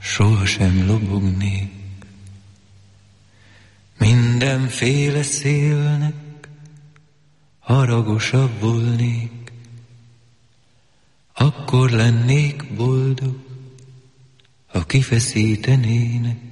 sohasem lobognék. Mindenféle szélnek haragosabb volnék, akkor lennék boldog, ha kifeszítenének